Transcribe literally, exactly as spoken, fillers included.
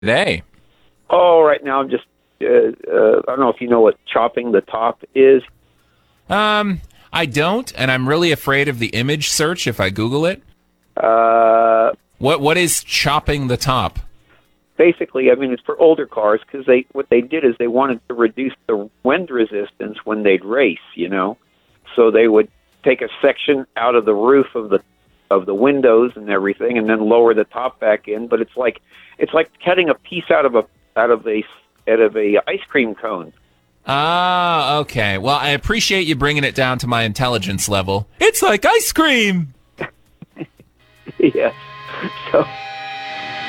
Today. Oh, right now I'm just, uh, uh, I don't know if you know what chopping the top is. Um, I don't, and I'm really afraid of the image search if I Google it. Uh, What What is chopping the top? basically, I mean, it's for older cars because they what they did is they wanted to reduce the wind resistance when they'd race, you know. So they would take a section out of the roof of the of the windows and everything, and then lower the top back in. But it's like it's like cutting a piece out of a out of a out of a ice cream cone. Ah, okay. Well, I appreciate you bringing it down to my intelligence level. It's like ice cream. Yes. So